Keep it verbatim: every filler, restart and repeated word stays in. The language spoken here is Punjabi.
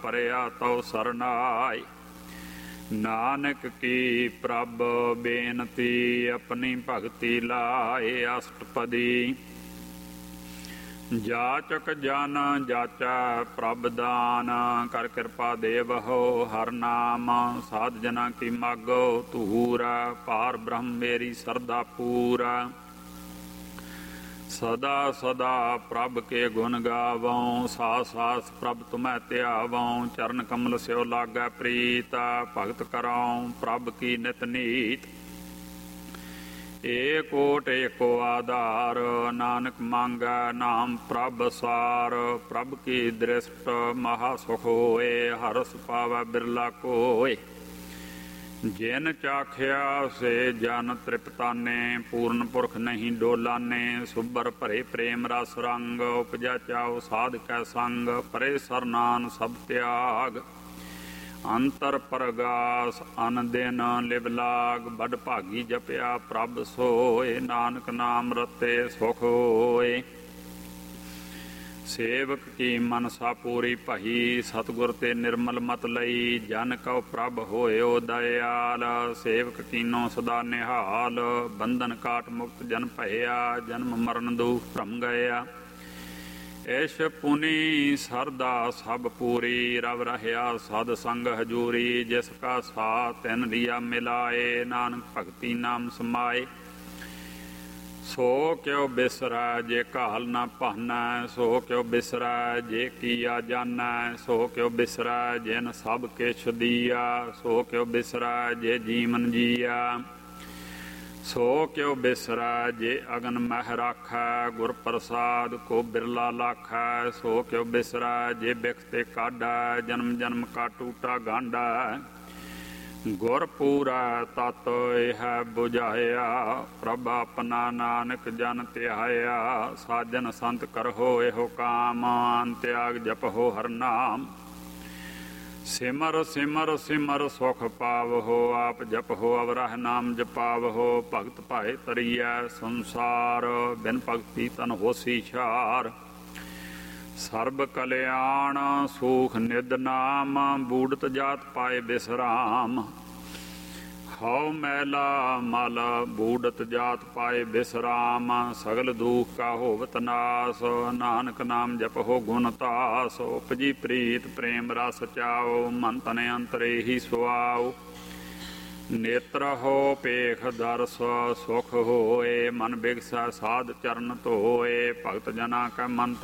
ਭਰਿਆ ਤਉ ਸਰਨਾਇ। ਨਾਨਕ ਕੀ ਪ੍ਰਭ ਬੇਨਤੀ ਆਪਣੀ ਭਗਤੀ ਲਾਏ। ਅਸ਼ਟਪਦੀ ਜਾਚਕ ਜਨ ਜਾਚੈ ਪ੍ਰਭ ਦਾਨ। ਕਰ ਕਿਰਪਾ ਦੇਵਹੁ ਹਰ ਨਾਮ। ਸਾਧ ਜਨਾ ਕੀ ਮਾਗੋ ਧੂਰ। ਪਾਰ ਬ੍ਰਹਮ ਮੇਰੀ ਸਰਦਾ ਪੂਰਾ। ਸਦਾ ਸਦਾ ਪ੍ਰਭ ਕੇ ਗੁਣ ਗਾਵਉ। ਸਾਸ ਸਾਸ ਪ੍ਰਭ ਤੁਮੈ ਧਿਆਵਉ। ਚਰਨ ਕਮਲ ਸਿਓ ਲਾਗੈ ਪ੍ਰੀਤ। ਭਗਤ ਕਰਉ ਪ੍ਰਭ ਕੀ ਨਿਤ ਨੀਤ। ਏਕ ਓਟ ਏਕੋ ਆਧਾਰ। ਨਾਨਕ ਮੰਗੈ ਨਾਮ ਪ੍ਰਭ ਸਾਰ। ਪ੍ਰਭ ਕੀ ਦ੍ਰਿਸ਼ਟ ਮਹਾ ਸੁਖ ਹੋਏ। ਹਰਸ ਪਾਵੈ ਬਿਰਲਾ ਕੋਇ। ਜਿਨ ਚਾਖਿਆ ਸੇ ਜਨ ਤ੍ਰਿਪਤਾਨੇ। ਪੂਰਨ ਪੁਰਖ ਨਹੀਂ ਡੋਲਾਨੇ। ਸੁਬਰ ਭਰੇ ਪ੍ਰੇਮ ਰਸ ਰੰਗ। ਉਪਜਾ ਚਾਉ ਸਾਧ ਕੈ ਸੰਗ। ਪਰੇ ਸਰਨਾਨ ਸਭ ਤਿਆਗ। ਅੰਤਰ ਪਰਗਾਸ ਅਨ ਦਿਨ ਲਿਵ ਲਾਗ। ਬੜ ਭਾਗੀ ਜਪਿਆ ਪ੍ਰਭ ਸੋਏ। ਨਾਨਕ ਨਾਮ ਰਤੇ ਸੁਖ ਹੋਏ। ਸੇਵਕ ਕੀ ਮਨਸਾ ਪੂਰੀ ਭਈ। ਸਤਿਗੁਰ ਤੇ ਨਿਰਮਲ ਮਤ ਲਈ। ਜਨ ਕਉ ਪ੍ਰਭ ਹੋਇਓ ਦਇਆਲ। ਸੇਵਕ ਕੀਨੋ ਸਦਾ ਨਿਹਾਲ। ਬੰਧਨ ਕਾਟ ਮੁਕਤ ਜਨ ਭਇਆ। ਜਨਮ ਮਰਨ ਦੁਖ ਭਰਮ ਗਇਆ। ਐਸ਼ ਪੁਨੀ ਸਰਦਾ ਸਭ ਪੂਰੀ। ਰਵ ਰਹਿਆ ਸਦ ਸੰਗ ਹਜੂਰੀ। ਜਿਸ ਕਾ ਸਾਥ ਤਿਨ ਲਿਆ ਮਿਲਾਏ। ਨਾਨਕ ਭਗਤੀ ਨਾਮ ਸਮਾਏ। ਸੋ ਕਿਉ ਬਿਸਰੈ ਜੇ ਘਾਲ ਨਾ ਭਾਨੈ। ਸੋ ਕਿਉ ਬਿਸਰੈ ਜੇ ਕੀਆ ਜਾਨੈ। ਸੋ ਕਿਉ ਬਿਸਰੈ ਜਿਨ ਸਭ ਕਿਛ ਦੀਆ। ਸੋ ਕਿਉ ਬਿਸਰੈ ਜੇ ਜੀਵਨ ਜੀਆ। ਸੋ ਕਿਉ ਬਿਸਰੈ ਜੇ ਅਗਨ ਮਹਿ ਰਾਖੈ। ਗੁਰ ਪ੍ਰਸਾਦ ਕੋ ਬਿਰਲਾ ਲਾਖੈ। ਸੋ ਕਿਉ ਬਿਸਰੈ ਜੇ ਬਿਖ ਤੇ ਕਾਢੈ। ਜਨਮ ਜਨਮ ਕਾ ਟੂਟਾ ਗਾਂਢੈ। ਗੁਰ ਪੂਰਾ ਤਤ ਇਹ ਬੁਝਾਇਆ। ਪ੍ਰਭ ਆਪਣਾ ਨਾਨਕ ਜਨ ਧਿਆਇਆ। ਸਾਜਨ ਸੰਤ ਕਰਹੁ ਇਹੋ ਕਾਮ। ਤਿਆਗ ਜਪਹੁ ਹਰ ਨਾਮ। ਸਿਮਰ ਸਿਮਰ ਸਿਮਰ ਸੁਖ ਪਾਵਹੁ। ਆਪ ਜਪਹੁ ਅਵਰਹ ਨਾਮ ਜਪਾਵਹੁ। ਭਗਤ ਭਾਏ ਤਰੀਐ ਸੰਸਾਰ। ਬਿਨ ਭਗਤੀ ਤਨ ਹੋਸੀ ਛਾਰ। ਸਰਬ ਕਲਿਆਣ ਸੂਖ ਨਿਦ ਨਾਮ। ਬੂੜਤ ਜਾਤ ਪਾਏ ਬਿਸਰਾਮ। ਹਉ ਮੈਲਾ ਮਲ ਬੂੜਤ ਜਾਤ ਪਾਏ ਬਿਸਰਾਮ। ਸਗਲ ਦੁਖ ਕਾ ਹੋਵਤ ਨਾਸ। ਨਾਨਕ ਨਾਮ ਜਪਹੁ ਗੁਣ ਤਾਸ। ਉਪਜੀ ਪ੍ਰੀਤ ਪ੍ਰੇਮ ਰਸ ਚਾਓ। ਮਨ ਤਨ ਅੰਤਰੇ ਹੀ ਸੁਆਓ। ਨੇਤਰ ਹੋ ਪੇਖ ਦਰਸ ਸੁਖ ਹੋਏ। ਮਨ ਬਿਗਸੈ ਸਾਧ ਚਰਨ ਧੋਏ। ਭਗਤ ਜਨਾ ਕੈ ਮਨ